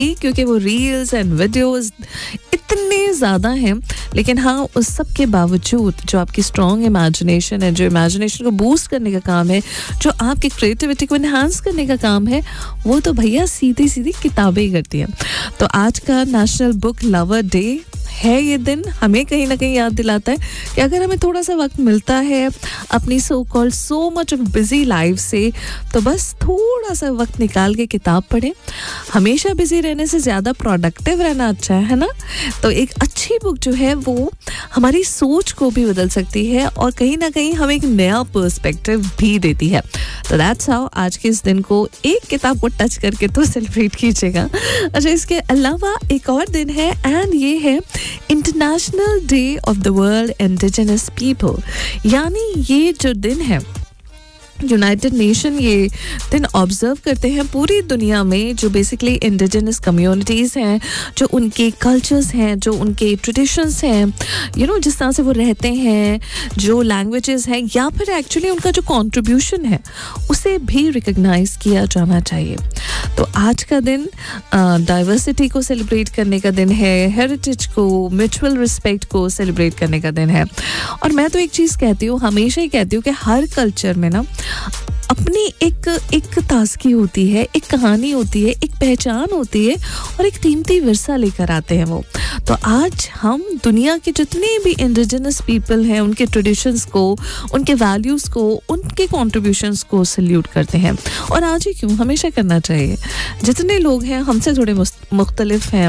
क्योंकि वो reels and videos इतने ज़्यादा हैं, लेकिन हाँ उस सब के बावजूद जो आपकी स्ट्रॉन्ग इमेजिनेशन है, जो इमेजिनेशन को बूस्ट करने का काम है, जो आपकी क्रिएटिविटी को इन्हांस करने का काम है, वो तो भैया सीधी सीधी किताबें ही करती हैं। तो आज का नेशनल बुक लवर डे है, ये दिन हमें कहीं ना कहीं याद दिलाता है कि अगर हमें थोड़ा सा वक्त मिलता है अपनी so called so much of busy life से, तो बस थोड़ा सा वक्त निकाल के किताब पढ़ें। हमेशा बिजी रहने से ज़्यादा प्रोडक्टिव रहना अच्छा है ना। तो एक अच्छी बुक जो है वो हमारी सोच को भी बदल सकती है और कहीं ना कहीं हमें एक नया पर्सपेक्टिव भी देती है। तो दैट्स हाउ आज के इस दिन को एक किताब को टच करके तो सेलिब्रेट कीजिएगा। अच्छा, इसके अलावा एक और दिन है एंड ये है international day of the world indigenous people. यानी ये जो दिन है यूनाइटेड नेशन ये दिन ऑब्जर्व करते हैं पूरी दुनिया में, जो बेसिकली इंडिजिनस कम्युनिटीज़ हैं, जो उनके कल्चर्स हैं, जो उनके ट्रेडिशंस हैं, जिस तरह से वो रहते हैं, जो लैंग्वेजेस हैं, या फिर एक्चुअली उनका जो कंट्रीब्यूशन है उसे भी रिकग्नाइज किया जाना चाहिए। तो आज का दिन डाइवर्सिटी को सेलिब्रेट करने का दिन है, हेरिटेज को, म्यूचुअल रिस्पेक्ट को सेलिब्रेट करने का दिन है। और मैं तो एक चीज़ कहती हूँ, हमेशा ही कहती हूँ कि हर कल्चर में ना अपनी एक ताजगी होती है, एक कहानी होती है, एक पहचान होती है और एक कीमती विरसा लेकर आते हैं वो। तो आज हम दुनिया के जितने भी इंडिजिनस पीपल हैं उनके ट्रेडिशंस को, उनके वैल्यूज़ को, उनके कॉन्ट्रीब्यूशंस को सल्यूट करते हैं। और आज ही क्यों, हमेशा करना चाहिए। जितने लोग हैं हमसे थोड़े मुख्तलिफ हैं,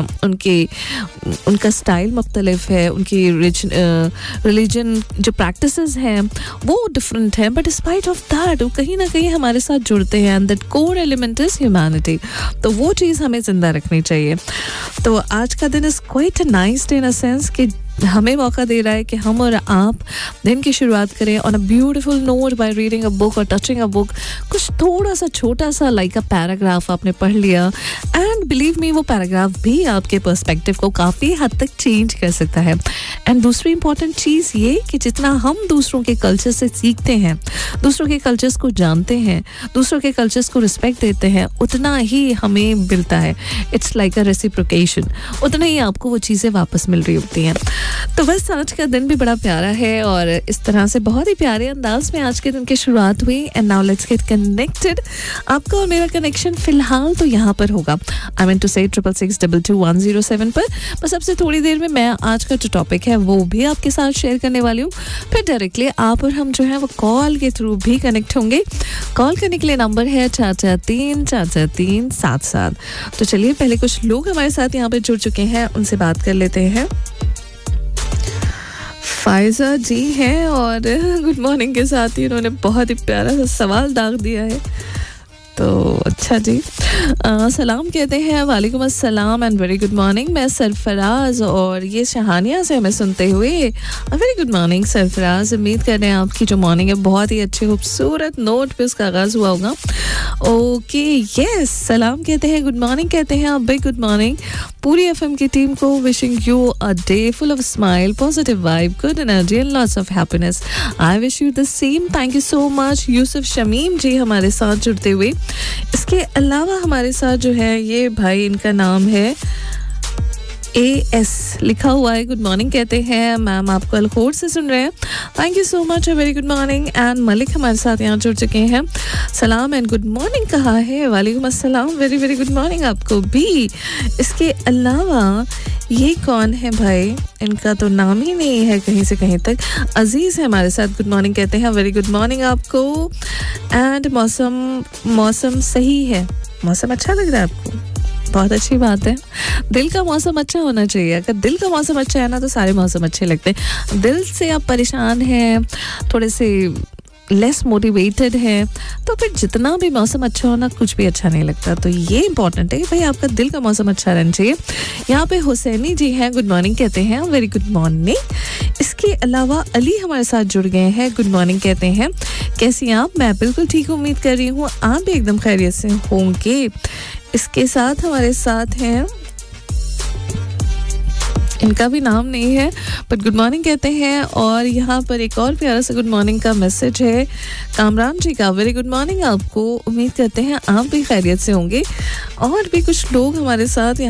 उनका स्टाइल मुख्तलिफ है, उनकी रिलीजन जो प्रैक्टिसेस हैं वो डिफरेंट हैं, बट स्पाइट ऑफ दैट वो कहीं ना कहीं हमारे साथ जुड़ते हैं and that core element is humanity. तो वो चीज़ हमें जिंदा रखनी चाहिए। तो आज का दिन is quite a nice day in a sense कि हमें मौका दे रहा है कि हम और आप दिन की शुरुआत करें on a beautiful note by reading a book और टचिंग अ बुक। कुछ थोड़ा सा छोटा सा लाइक अ पैराग्राफ आपने पढ़ लिया एंड बिलीव मी वो पैराग्राफ भी आपके पर्सपेक्टिव को काफ़ी हद तक चेंज कर सकता है। एंड दूसरी इंपॉर्टेंट चीज़ ये कि जितना हम दूसरों के कल्चर से सीखते हैं, दूसरों के कल्चर्स को जानते हैं, दूसरों के कल्चर्स को रिस्पेक्ट देते हैं, उतना ही हमें मिलता है। इट्स लाइक अ रेसिप्रोकेशन, उतना ही आपको वो चीज़ें वापस मिल रही होती हैं। तो बस आज का दिन भी बड़ा प्यारा है और इस तरह से बहुत ही प्यारे अंदाज में आज के दिन की शुरुआत हुई। And now let's get connected. आपका और मेरा कनेक्शन फिलहाल तो यहाँ पर होगा, आई मीन टू से 66622107 पर। बस अब से थोड़ी देर में मैं आज का जो टॉपिक है वो भी आपके साथ शेयर करने वाली हूँ। फिर डायरेक्टली आप और हम जो है वो कॉल के थ्रू भी कनेक्ट होंगे। कॉल करने के लिए नंबर है 443-443-77। तो चलिए पहले कुछ लोग हमारे साथ यहाँ पर जुड़ चुके हैं, उनसे बात कर लेते हैं। फायजा जी हैं और गुड मॉर्निंग के साथ ही उन्होंने बहुत ही प्यारा सा सवाल दाग दिया है। तो अच्छा जी, सलाम कहते हैं, वालेकुम अस्सलाम एंड वेरी गुड मॉर्निंग। मैं सरफराज और ये शहानिया से हमें सुनते हुए वेरी गुड मॉर्निंग सरफराज। उम्मीद कर रहे हैं आपकी जो मॉर्निंग है बहुत ही अच्छी खूबसूरत नोट पे उसका आगाज़ हुआ होगा। ओके यस, सलाम कहते हैं, गुड मॉर्निंग कहते हैं आप, बिग गुड मॉर्निंग पूरी एफएम की टीम को। Wishing you a day full of smile, positive vibe, good energy and lots of happiness. I wish you the same. Thank you so much. Yusuf Shamim जी हमारे साथ जुड़ते हुए। इसके अलावा हमारे साथ जो है ये भाई, इनका नाम है AS लिखा हुआ है, गुड मॉर्निंग कहते हैं। मैम आपको अलखोर से सुन रहे हैं, thank you so much, very good morning. And Malik हमारे साथ यहाँ जुड़ चुके हैं, सलाम एंड गुड मॉर्निंग कहा है, वालेकुम अस्सलाम, वेरी वेरी गुड मॉर्निंग आपको भी। इसके अलावा ये कौन है भाई, इनका तो नाम ही नहीं है कहीं से कहीं तक। अजीज़ है हमारे साथ, गुड मॉर्निंग कहते हैं, वेरी गुड मॉर्निंग आपको। एंड मौसम सही है, मौसम अच्छा लग रहा है आपको, बहुत अच्छी बात है। दिल का मौसम अच्छा होना चाहिए, अगर दिल का मौसम अच्छा है ना तो सारे मौसम अच्छे लगते हैं। दिल से आप परेशान हैं, थोड़े से लेस मोटिवेटेड है, तो फिर जितना भी मौसम अच्छा हो ना कुछ भी अच्छा नहीं लगता। तो ये इंपॉर्टेंट है कि भाई आपका दिल का मौसम अच्छा रहना चाहिए। यहाँ पे हुसैनी जी हैं, गुड मॉर्निंग कहते हैं, वेरी गुड मॉर्निंग। इसके अलावा अली हमारे साथ जुड़ गए हैं, गुड मॉर्निंग कहते हैं, कैसी हैं आप? मैं बिल्कुल ठीक उम्मीद कर रही हूँ आप भी एकदम खैरियत से होंगे। इसके साथ हमारे साथ हैं, इनका भी नाम नहीं है बट गुड मॉर्निंग कहते हैं। और यहाँ पर एक और प्यारा सा गुड मॉर्निंग का मैसेज है कामरान जी का, वेरी गुड मॉर्निंग आपको, उम्मीद करते हैं आप भी खैरियत से होंगे। और भी कुछ लोग हमारे साथ